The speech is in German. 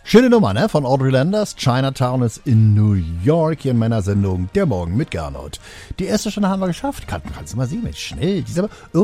Schöne Nummer, ne? Von Audrey Landers. Chinatown ist in New York, hier in meiner Sendung Der Morgen mit Gernot. Die erste Stunde haben wir geschafft. Kannst du mal sehen, Mensch, schnell. Die ist aber